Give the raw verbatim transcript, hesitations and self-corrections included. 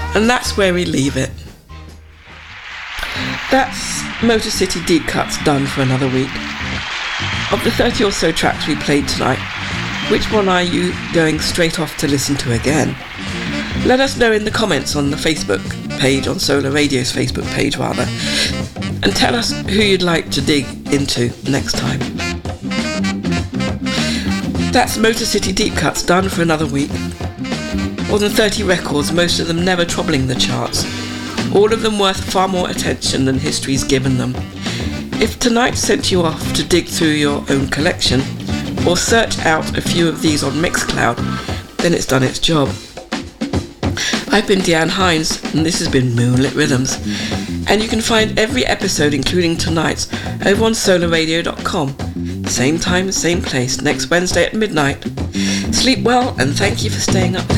And that's where we leave it. That's Motor City Deep Cuts done for another week. Of the thirty or so tracks we played tonight, which one are you going straight off to listen to again? Let us know in the comments on the Facebook page, on Solar Radio's Facebook page rather, and tell us who you'd like to dig into next time. That's Motor City Deep Cuts done for another week. More than thirty records, most of them never troubling the charts. All of them worth far more attention than history's given them. If tonight sent you off to dig through your own collection, or search out a few of these on Mixcloud, then it's done its job. I've been Deanne Hines, and this has been Moonlit Rhythms. And you can find every episode, including tonight's, over on solar radio dot com. Same time, same place, next Wednesday at midnight. Sleep well, and thank you for staying up late.